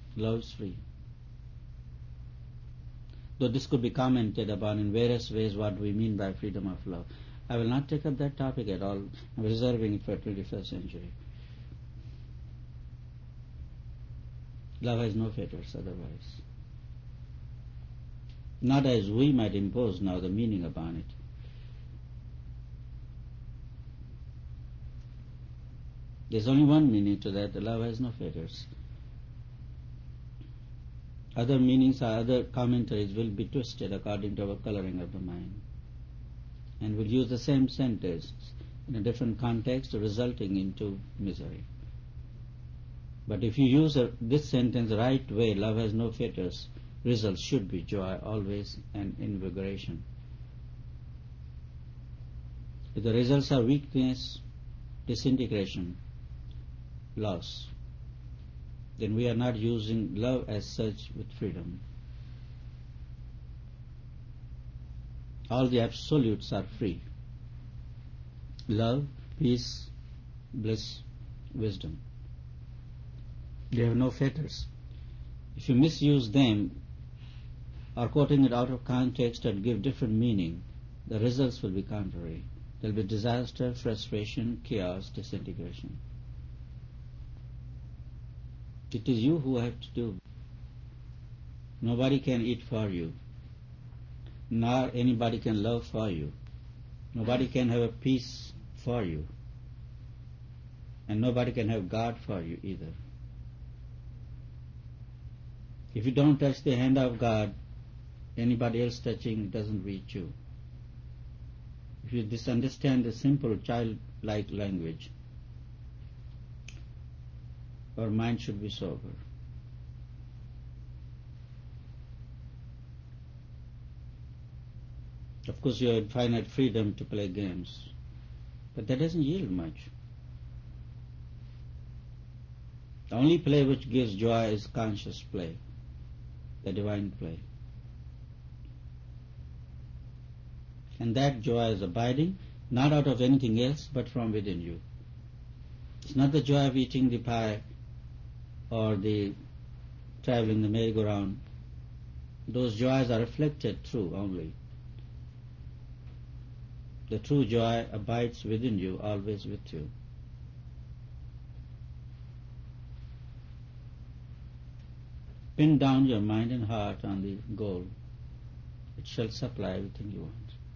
Love is free. Though this could be commented upon in various ways what we mean by freedom of love. I will not take up that topic at all. I'm reserving it for 21st century. Love has no fetters otherwise. Not as we might impose now the meaning upon it. There's only one meaning to that, the love has no fetters. Other meanings or other commentaries will be twisted according to our coloring of the mind, and will use the same sentence in a different context, resulting into misery. But if you use this sentence the right way, love has no fetters, results should be joy always and invigoration. If the results are weakness, disintegration, loss, then we are not using love as such with freedom. All the absolutes are free. Love, peace, bliss, wisdom. They have no fetters. If you misuse them or quoting it out of context and give different meaning, the results will be contrary. There will be disaster, frustration, chaos, disintegration. It is you who have to do. Nobody can eat for you, nor anybody can love for you. Nobody can have a peace for you, and nobody can have God for you either. If you don't touch the hand of God, anybody else touching doesn't reach you. If you misunderstand the simple childlike language, our mind should be sober. Of course, you have infinite freedom to play games, but that doesn't yield much. The only play which gives joy is conscious play, the divine play. And that joy is abiding, not out of anything else, but from within you. It's not the joy of eating the pie or the traveling the merry-go-round. Those joys are reflected through only. The true joy abides within you, always with you. Pin down your mind and heart on the goal. It shall supply everything you want.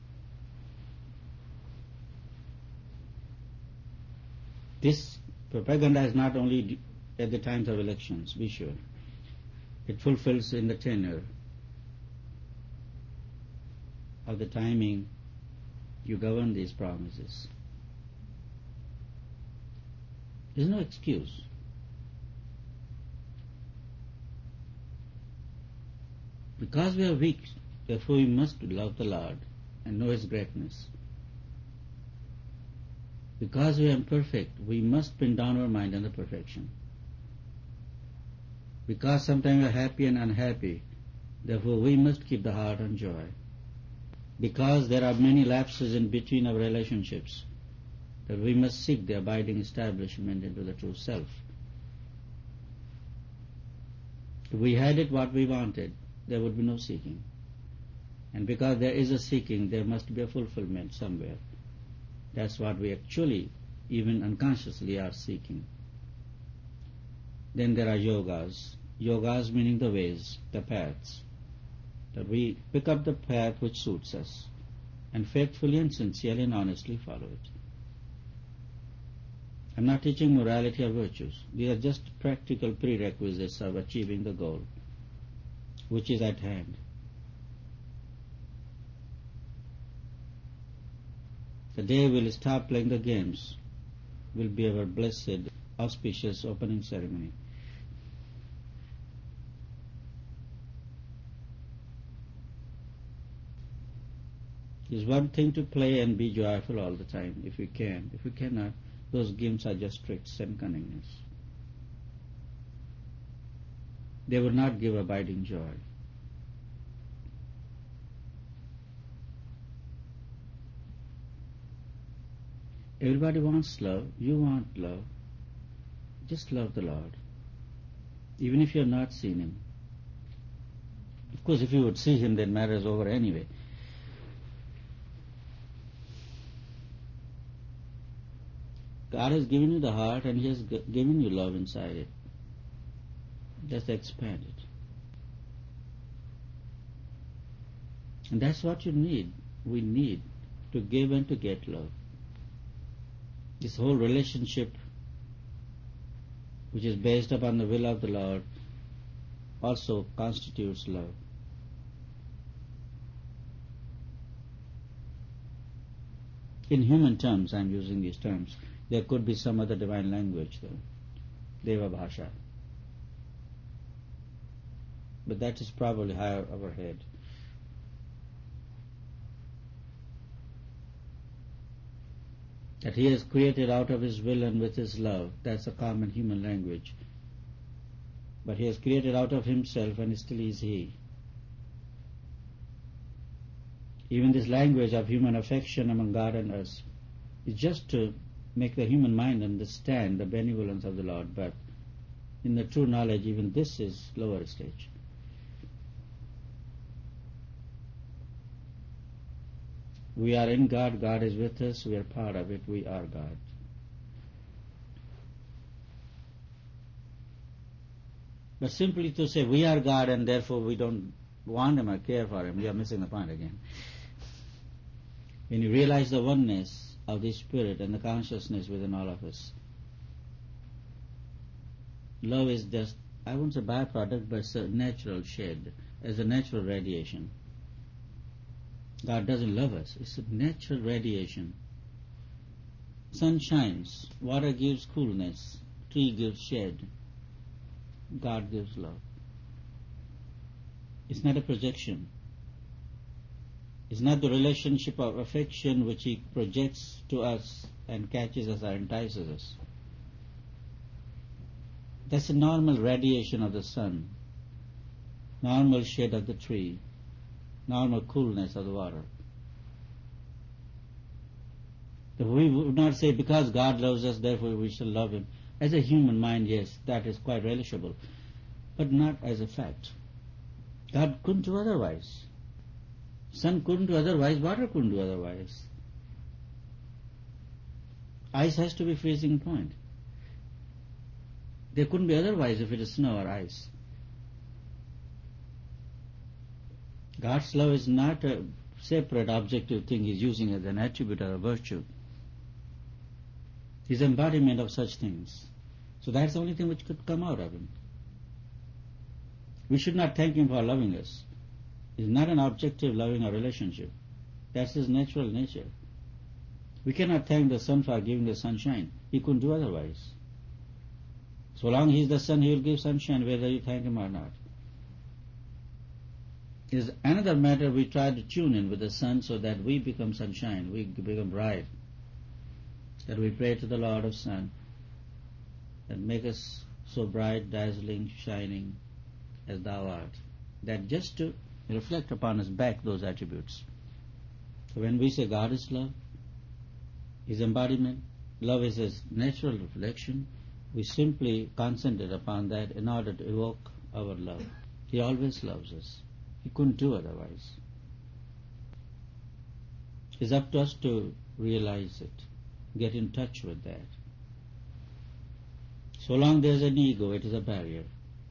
This propaganda is not only at the times of elections, be sure. It fulfills in the tenure of the timing you govern these promises. There is no excuse. Because we are weak, therefore we must love the Lord and know His greatness. Because we are imperfect, we must pin down our mind on the perfection. Because sometimes we are happy and unhappy, therefore we must keep the heart on joy. Because there are many lapses in between our relationships, that we must seek the abiding establishment into the true self. If we had it what we wanted, there would be no seeking. And because there is a seeking, there must be a fulfillment somewhere. That's what we actually, even unconsciously, are seeking. Then there are yogas. Yogas meaning the ways, the paths. That we pick up the path which suits us and faithfully and sincerely and honestly follow it. I'm not teaching morality or virtues. These are just practical prerequisites of achieving the goal, which is at hand. The day we'll stop playing the games will be our blessed, auspicious opening ceremony. It's one thing to play and be joyful all the time, if we can. If we cannot, those games are just tricks and cunningness. They will not give abiding joy. Everybody wants love. You want love. Just love the Lord. even if you have not seen him. Of course, if you would see him, then matter is over anyway. God has given you the heart and He has given you love inside it. Just expand it. And that's what you need. We need to give and to get love. This whole relationship, which is based upon the will of the Lord, also constitutes love. In human terms, I am using these terms. There could be some other divine language, though, Deva Bhasha. But that is probably higher overhead. That He has created out of His will and with His love, that's a common human language. But He has created out of Himself and still is He. Even this language of human affection among God and us is just to make the human mind understand the benevolence of the Lord, but in the true knowledge even this is lower stage. We are in God, God is with us, we are part of it, we are God. But simply to say we are God and therefore we don't want Him or care for Him, we are missing the point again. When you realize the oneness of the Spirit and the consciousness within all of us, love is just, I won't say byproduct, but it's a natural shed, as a natural radiation. God doesn't love us. It's a natural radiation. Sun shines, water gives coolness, tree gives shade, God gives love. It's not a projection. It's not the relationship of affection which He projects to us and catches us or entices us. That's a normal radiation of the sun, normal shade of the tree, normal coolness of the water. We would not say because God loves us, therefore we shall love Him. As a human mind, yes, that is quite relishable, but not as a fact. God couldn't do otherwise. Sun couldn't do otherwise, water couldn't do otherwise. Ice has to be freezing point. There couldn't be otherwise if it is snow or ice. God's love is not a separate objective thing He's using as an attribute or a virtue. He's embodiment of such things. So that's the only thing which could come out of Him. We should not thank Him for loving us. It's not an objective loving or relationship. That's His natural nature. We cannot thank the sun for giving the sunshine. He couldn't do otherwise. So long He is the sun, He will give sunshine whether you thank Him or not. It is another matter we try to tune in with the sun so that we become sunshine, we become bright. That we pray to the Lord of Sun that make us so bright, dazzling, shining as Thou art. That just to reflect upon us back those attributes. So when we say God is love, His embodiment, love is His natural reflection, we simply concentrate upon that in order to evoke our love. He always loves us. He couldn't do otherwise. It's up to us to realize it, get in touch with that. So long there is an ego, it is a barrier.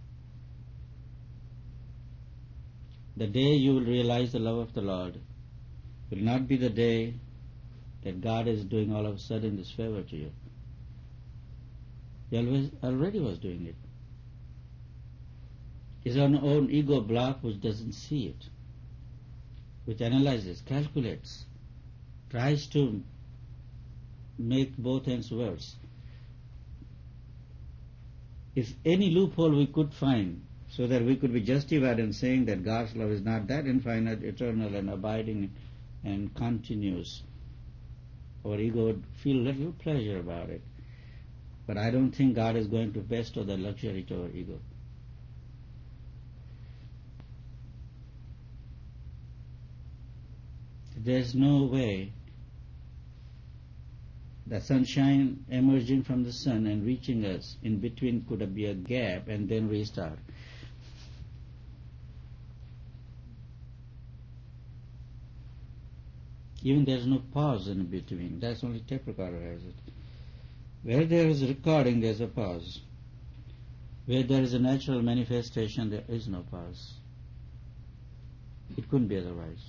The day you will realize the love of the Lord will not be the day that God is doing all of a sudden this favor to you. He already was doing it. It's our own ego block which doesn't see it, which analyzes, calculates, tries to make both ends worse. If any loophole we could find so that we could be justified in saying that God's love is not that infinite, eternal and abiding and continuous, our ego would feel little pleasure about it. But I don't think God is going to bestow the luxury to our ego. There's no way The sunshine emerging from the sun and reaching us, in between could be a gap and then restart. Even there is no pause in between. That's only tape recorder has it. Where there is recording, there is a pause. Where there is a natural manifestation, there is no pause. It couldn't be otherwise.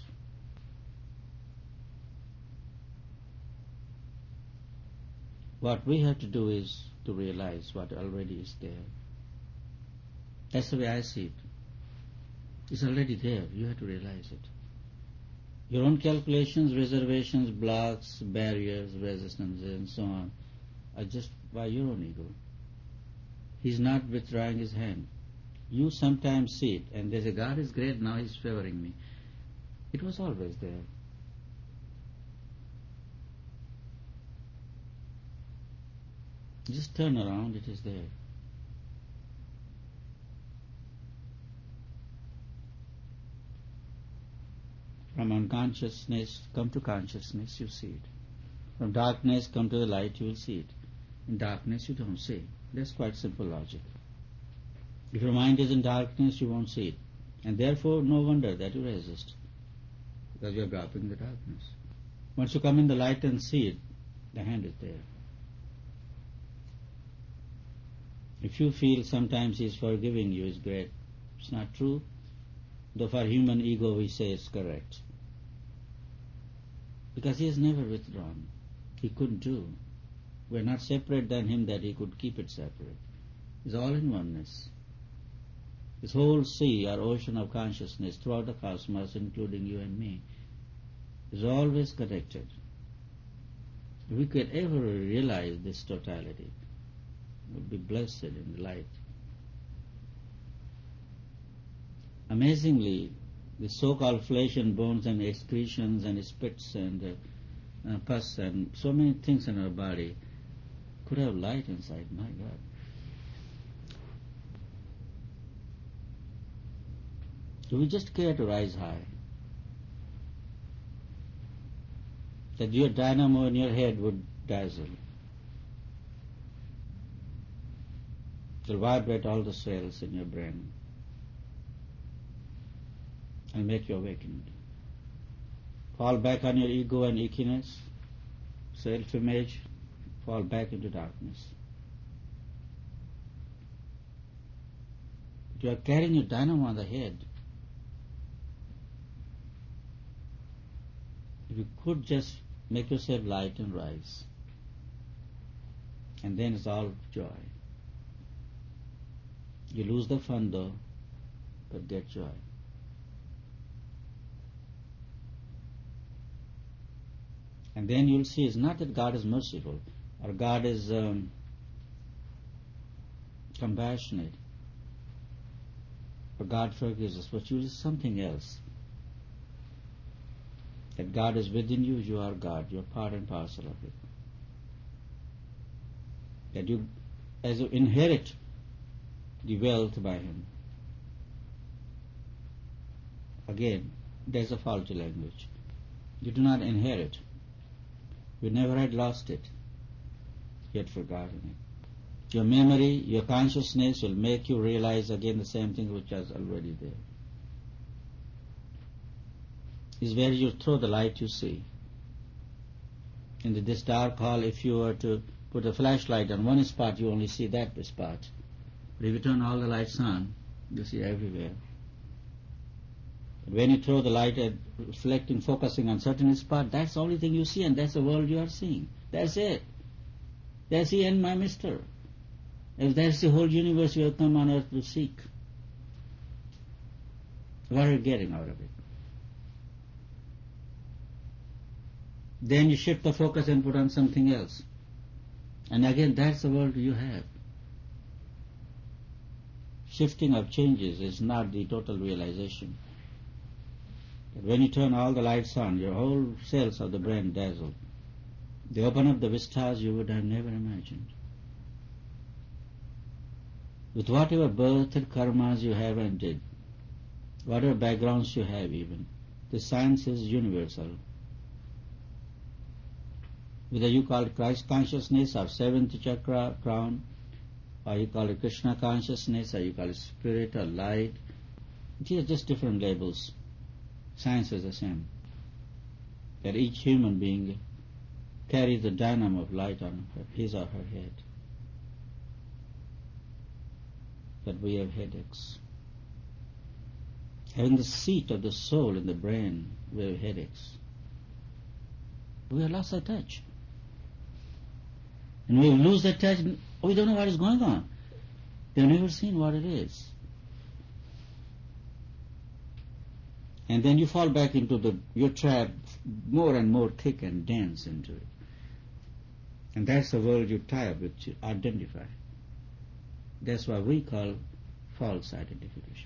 What we have to do is to realize what already is there. That's the way I see it. It's already there. You have to realize it. Your own calculations, reservations, blocks, barriers, resistances, and so on are just by your own ego. He's not withdrawing his hand. You sometimes see it, and they say, God is great, now He's favoring me. It was always there. Just turn around, it is there. From unconsciousness, come to consciousness, you see it. From darkness, come to the light, you will see it. In darkness, you don't see it. That's quite simple logic. If your mind is in darkness, you won't see it. And therefore, no wonder that you resist, because you are dropping the darkness. Once you come in the light and see it, the hand is there. If you feel sometimes He is forgiving you, is great. It's not true. Though for human ego we say it's correct. Because He has never withdrawn. He couldn't do. We're not separate than Him that He could keep it separate. It's all in oneness. This whole sea or ocean of consciousness throughout the cosmos, including you and me, is always connected. If we could ever realize this totality, we would be blessed in the light. Amazingly, the so-called flesh and bones and excretions and spits and pus and so many things in our body could have light inside. My God. Do we just care to rise high? That your dynamo in your head would dazzle. It will vibrate all the cells in your brain and make you awakened. Fall back on your ego and ickiness, self-image, fall back into darkness. You are carrying your dynamo on the head. If you could just make yourself light and rise, and then it's all joy. You lose the fun though, but get joy. And then you'll see it's not that God is merciful or God is compassionate or God forgives us, but you'll see something else. That God is within you, you are God, you are part and parcel of it. That you, as you inherit the wealth by Him. Again, there's a faulty language. You do not inherit. You never had lost it, yet forgotten it. Your memory, your consciousness will make you realize again the same thing which was already there. Is where you throw the light you see. In this dark hall, if you were to put a flashlight on one spot, you only see that spot. But if you turn all the lights on, you see everywhere. When you throw the light at reflecting, focusing on certain spot, that's the only thing you see, and that's the world you are seeing. That's it. That's the end, my mister. If that's the whole universe you have come on earth to seek, what are you getting out of it? Then you shift the focus and put on something else. And again, that's the world you have. Shifting of changes is not the total realization. But when you turn all the lights on, your whole cells of the brain dazzle. They open up the vistas you would have never imagined. With whatever birth and karmas you have and did, whatever backgrounds you have even, the science is universal. Whether you call it Christ consciousness or seventh chakra crown, or you call it Krishna consciousness, or you call it spirit or light, these are just different labels. Science is the same. That each human being carries the dynamo of light on his or her head. But we have headaches. Having the seat of the soul in the brain, we have headaches. We have lost our touch. And we lose that touch, we don't know what is going on. We've never seen what it is. And then you fall back into your trap, more and more thick and dense into it. And that's the world you tie up with, you identify. That's what we call false identification.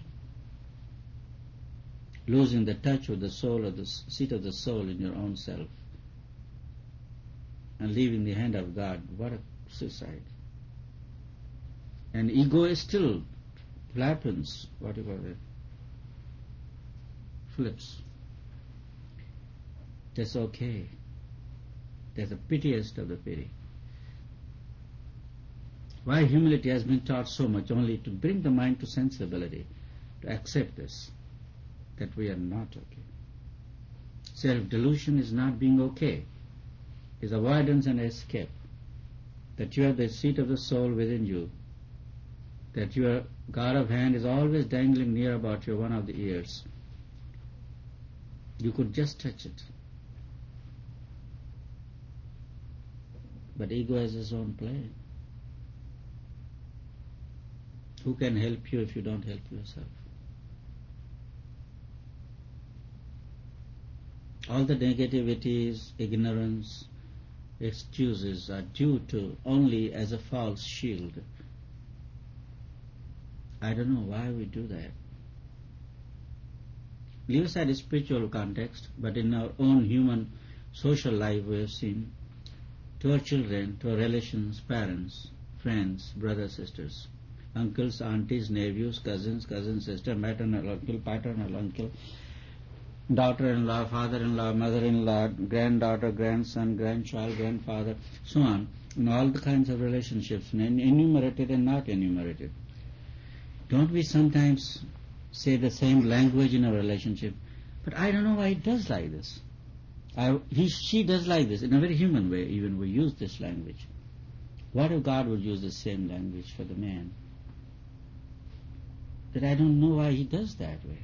Losing the touch with the soul, or the seat of the soul in your own self, and leaving the hand of God. What a suicide. And ego is still flappens, what do you call it? Flips. That's okay. That's the pitiest of the pity. Why humility has been taught so much? Only to bring the mind to sensibility, to accept this, that we are not okay. Self-delusion is not being okay. Is avoidance and escape. That you have the seat of the soul within you. That your God of hand is always dangling near about your one of the ears. You could just touch it. But ego has its own play. Who can help you if you don't help yourself? All the negativities, ignorance, excuses are due to only as a false shield. I don't know why we do that. Leave aside the spiritual context, but in our own human social life we have seen, to our children, to our relations, parents, friends, brothers, sisters, uncles, aunties, nephews, cousins, cousin sister, maternal uncle, paternal uncle, daughter-in-law, father-in-law, mother-in-law, granddaughter, grandson, grandchild, grandfather, so on, and all the kinds of relationships, enumerated and not enumerated. Don't we sometimes say the same language in a relationship? But I don't know why he does like this. She does like this. In a very human way, even we use this language. What if God would use the same language for the man? That I don't know why he does that way.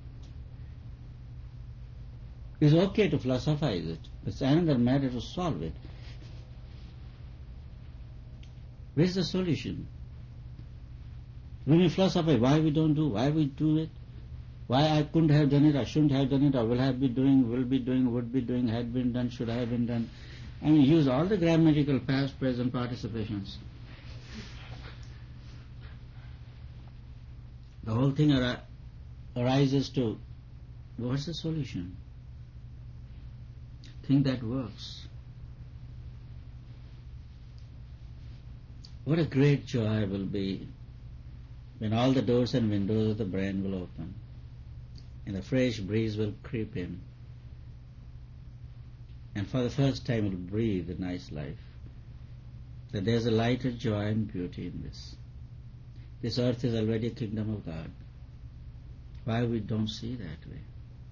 It's okay to philosophize it. It's another matter to solve it. Where's the solution? When we philosophize why we don't do, why we do it, why I couldn't have done it, I shouldn't have done it, or will have been doing, will be doing, would be doing, had been done, should have been done. I mean, use all the grammatical past, present participations. The whole thing arises to, what's the solution? Think that works. What a great joy will be when all the doors and windows of the brain will open and a fresh breeze will creep in, and for the first time will breathe a nice life. That there's a light of joy and beauty in this. This earth is already a kingdom of God. Why we don't see that way?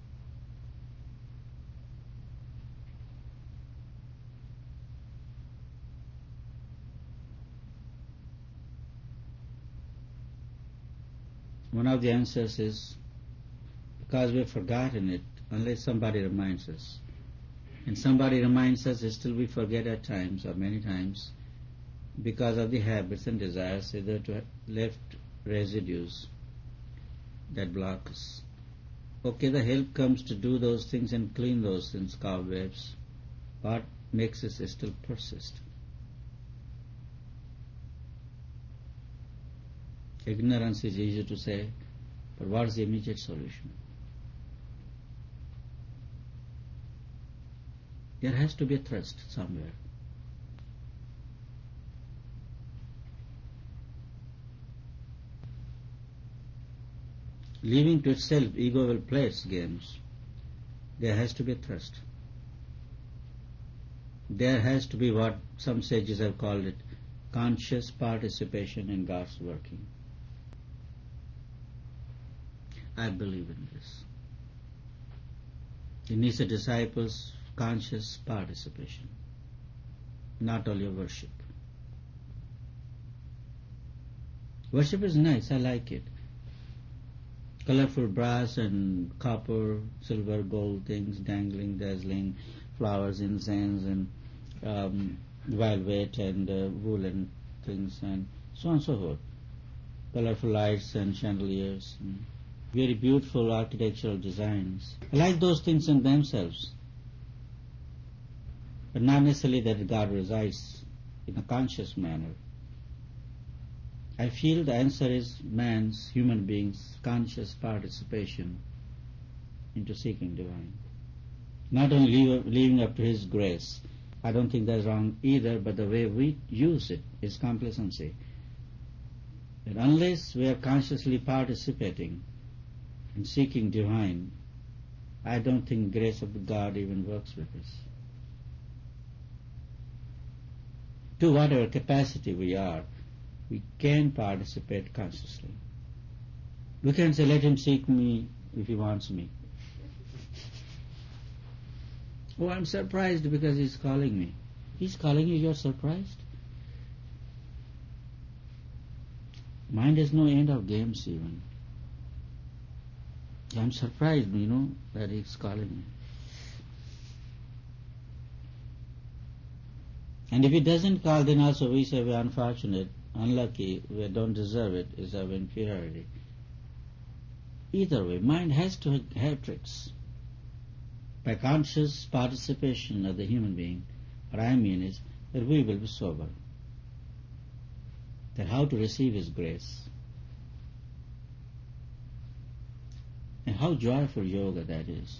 One of the answers is because we've forgotten it, unless somebody reminds us. And somebody reminds us, still we forget at times, or many times, because of the habits and desires, either to have left residues that block us. Okay, the help comes to do those things and clean those things, cobwebs. What makes us still persist? Ignorance is easy to say, but what is the immediate solution? There has to be a thrust somewhere. Leaving to itself, ego will play its games. There has to be a thrust. there has to be what some sages have called it, conscious participation in God's working. I believe in this. It needs the disciples' conscious participation, not only worship. Worship is nice, I like it. Colorful brass and copper, silver, gold things dangling, dazzling, flowers, incense, and velvet and woolen things, and so on and so forth. Colorful lights and chandeliers, and very beautiful architectural designs. I like those things in themselves, but not necessarily that God resides in a conscious manner. I feel the answer is man's, human beings' conscious participation into seeking divine. Not only living up to His grace. I don't think that's wrong either, but the way we use it is complacency. And unless we are consciously participating in seeking divine, I don't think grace of God even works with us. To whatever capacity we are, we can participate consciously. We can say, let him seek me if he wants me. Oh, I'm surprised because he's calling me. He's calling you, you're surprised? Mind has no end of games even. I'm surprised, that he's calling me. And if he doesn't call, then also we say we're unfortunate, unlucky, we don't deserve it, is our inferiority. Either way, mind has to have tricks. By conscious participation of the human being, what I mean is that we will be sober. That how to receive His grace. And how joyful yoga that is.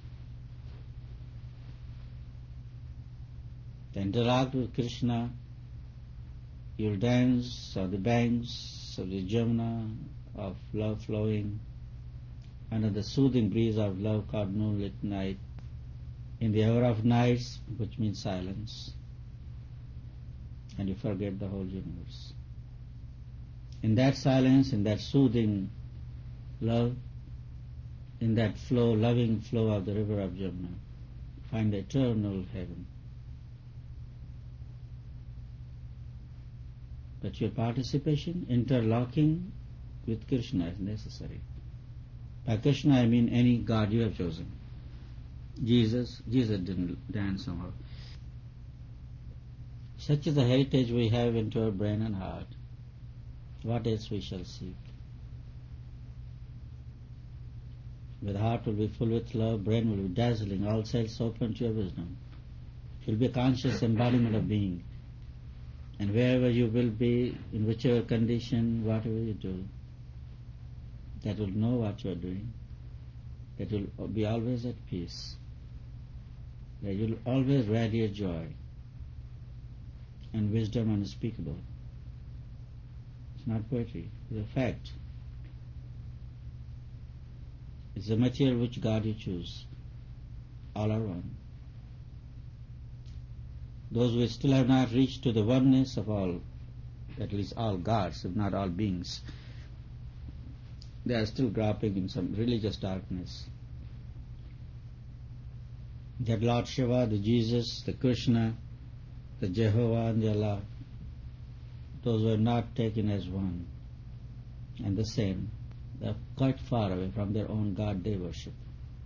To interact with Krishna, you'll dance on the banks of the Jamuna, of love flowing, under the soothing breeze of love called moonlit night, in the hour of nights, which means silence, and you forget the whole universe. In that silence, in that soothing love, in that flow, loving flow of the river of Jamuna, find the eternal heaven. But your participation, interlocking with Krishna is necessary. By Krishna I mean any God you have chosen. Jesus didn't dance somehow. Such is the heritage we have into our brain and heart. What else we shall seek? The heart will be full with love, brain will be dazzling, all cells open to your wisdom. It will be a conscious embodiment of being. And wherever you will be, in whichever condition, whatever you do, that will know what you are doing. That will be always at peace. That you will always radiate joy and wisdom unspeakable. It's not poetry, it's a fact. It's the material which God you choose. All are one. Those who still have not reached to the oneness of all, at least all gods, if not all beings, they are still groping in some religious darkness. That Lord Shiva, the Jesus, the Krishna, the Jehovah and the Allah, those were not taken as one and the same. They are quite far away from their own God they worship.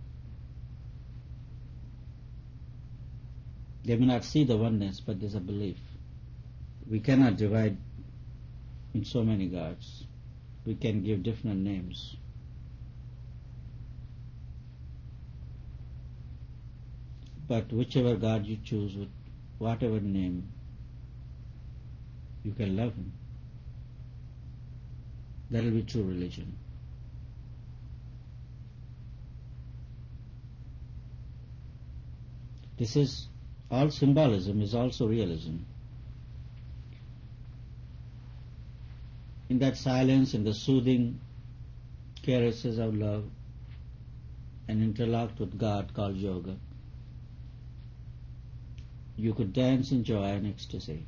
They may not see the oneness, but there's a belief. We cannot divide in so many gods. We can give different names. But whichever God you choose, with whatever name, you can love Him. That will be true religion. This is all symbolism, is also realism. In that silence, in the soothing caresses of love, and interlocked with God called yoga. you could dance in joy and ecstasy,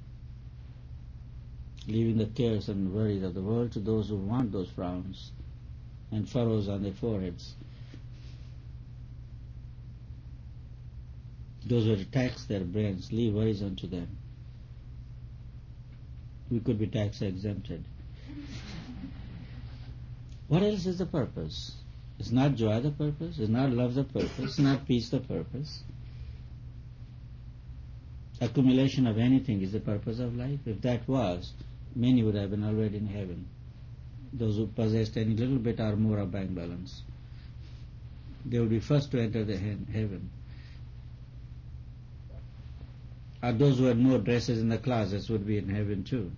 leaving the cares and worries of the world to those who want those frowns and furrows on their foreheads. Those who tax their brains, leave worries unto them. We could be tax exempted. What else is the purpose? Is not joy the purpose? Is not love the purpose? Is not peace the purpose? Accumulation of anything is the purpose of life? If that was, many would have been already in heaven. Those who possessed any little bit or more of bank balance, they would be first to enter the heaven. Or those who had more dresses in the closets would be in heaven too.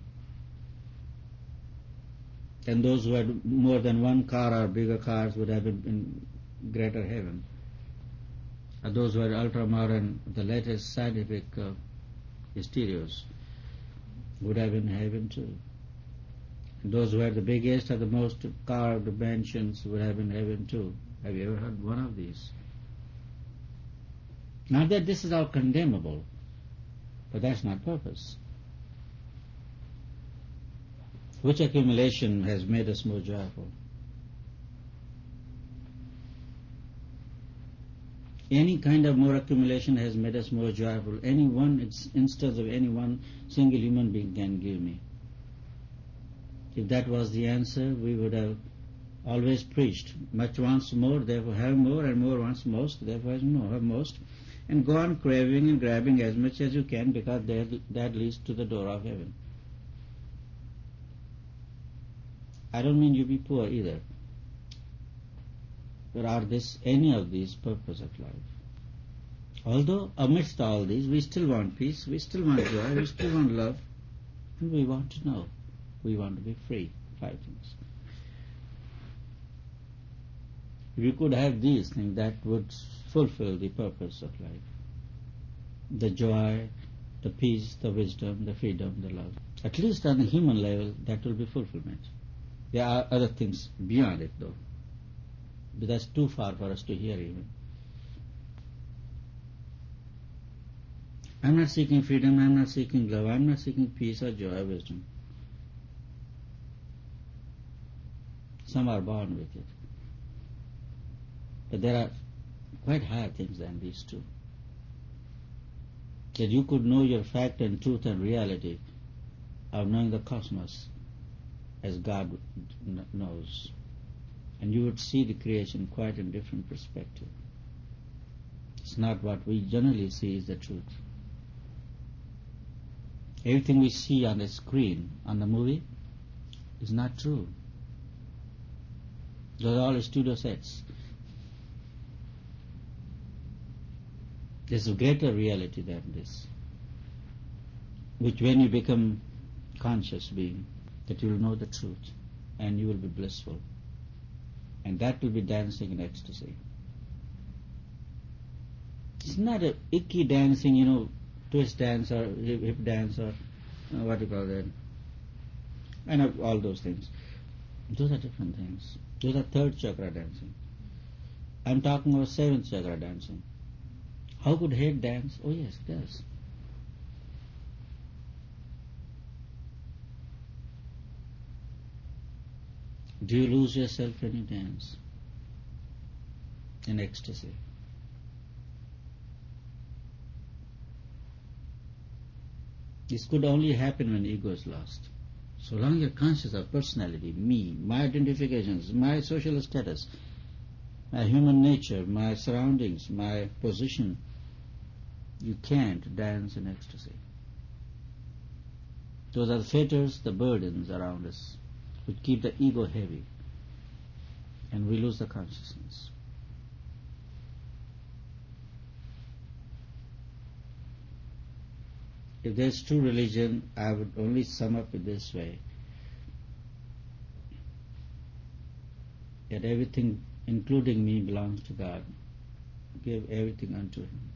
And those who had more than one car or bigger cars would have been in greater heaven. Or those who had ultra-modern, the latest scientific stereos would have been in heaven too. And those who had the biggest or the most carved mansions would have been in heaven too. Have you ever heard one of these? Not that this is all condemnable, but that's not purpose. Which accumulation has made us more joyful? Any kind of more accumulation has made us more joyful. Any one instance of any one single human being can give me. If that was the answer, we would have always preached. Much wants more, therefore have more, and more wants most, therefore have most. And go on craving and grabbing as much as you can, because that leads to the door of heaven. I don't mean you be poor either. But are this any of these purpose of life? Although amidst all these we still want peace, we still want joy, we still want love, and we want to know. We want to be free. 5 things. If you could have these things, that would fulfill the purpose of life. The joy, the peace, the wisdom, the freedom, the love. At least on the human level, that will be fulfillment. There are other things beyond it though. But that's too far for us to hear even. I'm not seeking freedom, I'm not seeking love, I'm not seeking peace or joy or wisdom. Some are born with it. But there are quite higher things than these two. That you could know your fact and truth and reality of knowing the cosmos as God knows. And you would see the creation quite in different perspective. It's not what we generally see is the truth. Everything we see on the screen, on the movie, is not true. Those are all studio sets. There's a greater reality than this, which when you become conscious being, that you will know the truth and you will be blissful. And that will be dancing in ecstasy. It's not a icky dancing, twist dance or hip dance or what do you call that. I know all those things. Those are different things. Those are third chakra dancing. I'm talking about seventh chakra dancing. How could head dance? Oh yes, it does. Do you lose yourself when you dance? In ecstasy. This could only happen when ego is lost. So long you're conscious of personality, me, my identifications, my social status, my human nature, my surroundings, my position, you can't dance in ecstasy. Those are the fetters, the burdens around us, which keep the ego heavy, and we lose the consciousness. If there's true religion, I would only sum up it this way, that everything, including me, belongs to God. Give everything unto Him.